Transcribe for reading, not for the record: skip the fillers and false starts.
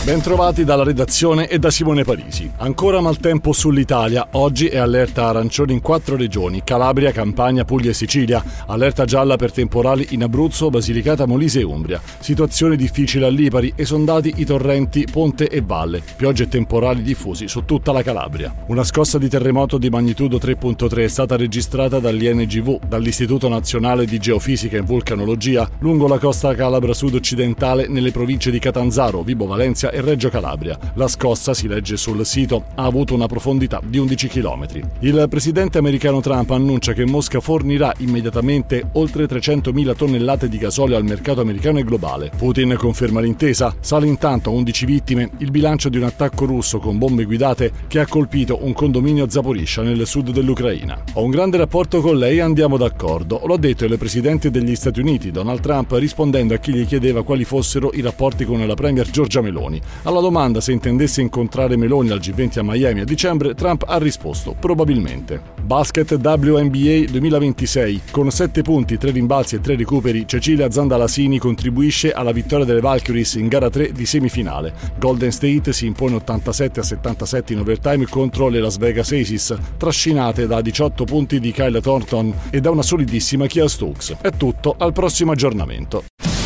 Bentrovati dalla redazione e da Simone Parisi. Ancora maltempo sull'Italia. Oggi è allerta arancione in 4 regioni: Calabria, Campania, Puglia e Sicilia. Allerta gialla per temporali in Abruzzo, Basilicata, Molise e Umbria. Situazione difficile a Lipari, esondati i torrenti Ponte e Valle. Piogge e temporali diffusi su tutta la Calabria. Una scossa di terremoto di magnitudo 3.3 è stata registrata dall'INGV, dall'Istituto Nazionale di Geofisica e Vulcanologia, lungo la costa calabra sud-occidentale nelle province di Catanzaro, Vibo Valentia e Reggio Calabria. La scossa, si legge sul sito, ha avuto una profondità di 11 km. Il presidente americano Trump annuncia che Mosca fornirà immediatamente oltre 300.000 tonnellate di gasolio al mercato americano e globale. Putin conferma l'intesa. Sale intanto a 11 vittime il bilancio di un attacco russo con bombe guidate che ha colpito un condominio a Zaporizhzhia nel sud dell'Ucraina. Ho un grande rapporto con lei e andiamo d'accordo. Lo ha detto il presidente degli Stati Uniti, Donald Trump, rispondendo a chi gli chiedeva quali fossero i rapporti con la premier Giorgia Meloni. Alla domanda se intendesse incontrare Meloni al G20 a Miami a dicembre, Trump ha risposto: probabilmente. Basket WNBA 2026. Con 7 punti, 3 rimbalzi e 3 recuperi, Cecilia Zandalasini contribuisce alla vittoria delle Valkyries in gara 3 di semifinale. Golden State si impone 87-77 in overtime contro le Las Vegas Aces, trascinate da 18 punti di Kyle Thornton e da una solidissima Kia Stokes. È tutto, al prossimo aggiornamento.